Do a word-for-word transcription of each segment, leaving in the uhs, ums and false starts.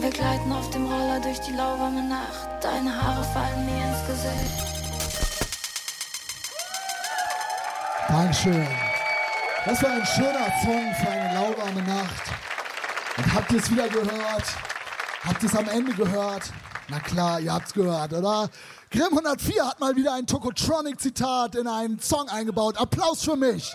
Und wir gleiten auf dem Roller durch die lauwarme Nacht. Deine Haare fallen mir ins Gesicht. Dankeschön. Das war ein schöner Song für eine lauwarme Nacht. Und habt ihr es wieder gehört? Habt ihr es am Ende gehört? Na klar, ihr habt's gehört, oder? Grimm hundertvier hat mal wieder ein Tokotronic-Zitat in einen Song eingebaut. Applaus für mich!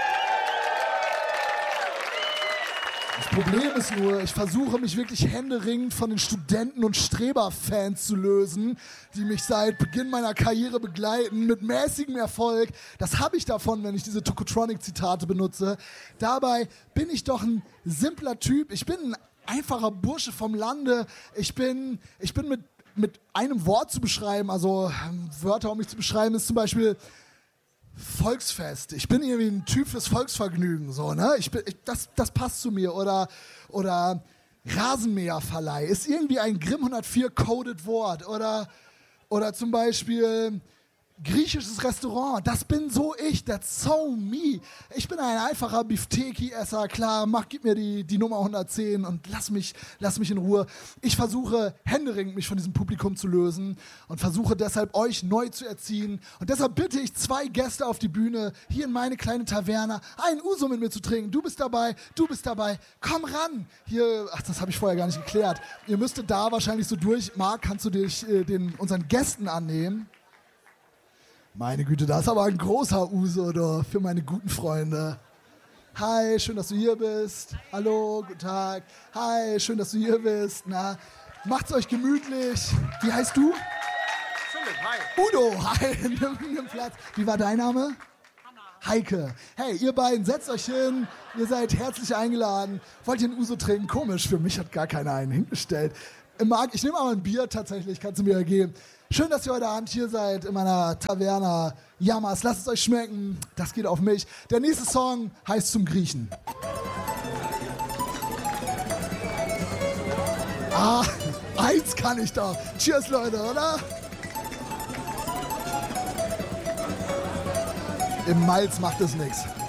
Das Problem ist nur, ich versuche mich wirklich händeringend von den Studenten- und Streber-Fans zu lösen, die mich seit Beginn meiner Karriere begleiten, mit mäßigem Erfolg. Das habe ich davon, wenn ich diese Tokotronic-Zitate benutze. Dabei bin ich doch ein simpler Typ. Ich bin ein einfacher Bursche vom Lande. Ich bin, ich bin mit, mit einem Wort zu beschreiben, also Wörter, um mich zu beschreiben, ist zum Beispiel Volksfest. Ich bin irgendwie ein Typ fürs Volksvergnügen, so, ne? Ich bin, ich, das, das passt zu mir. Oder, oder Rasenmäherverleih ist irgendwie ein Grimm hundertvier coded Wort. Oder, oder zum Beispiel griechisches Restaurant. Das bin so ich. That's so me. Ich bin ein einfacher Bifteki-Esser. Klar, mach, gib mir die, die Nummer hundertzehn und lass mich, lass mich in Ruhe. Ich versuche händeringend mich von diesem Publikum zu lösen und versuche deshalb euch neu zu erziehen. Und deshalb bitte ich zwei Gäste auf die Bühne, hier in meine kleine Taverne, einen Uso mit mir zu trinken. Du bist dabei, du bist dabei. Komm ran. Hier, ach, das habe ich vorher gar nicht geklärt. Ihr müsstet da wahrscheinlich so durch. Marc, kannst du dich äh, den, unseren Gästen annehmen? Meine Güte, das ist aber ein großer Uso da für meine guten Freunde. Hi, schön, dass du hier bist. Hallo, guten Tag. Hi, schön, dass du hier bist. Na, macht's euch gemütlich. Wie heißt du? Philipp, hi. Udo, hi, nimm, nimm Platz. Wie war dein Name? Hanna. Heike. Hey, ihr beiden, setzt euch hin. Ihr seid herzlich eingeladen. Wollt ihr einen Uso trinken? Komisch, für mich hat gar keiner einen hingestellt. Marc, ich nehme aber ein Bier tatsächlich, kannst du mir geben. Schön, dass ihr heute Abend hier seid in meiner Taverna. Jammers, lasst es euch schmecken. Das geht auf mich. Der nächste Song heißt Zum Griechen. Ah, eins kann ich doch. Cheers, Leute, oder? Im Malz macht es nichts.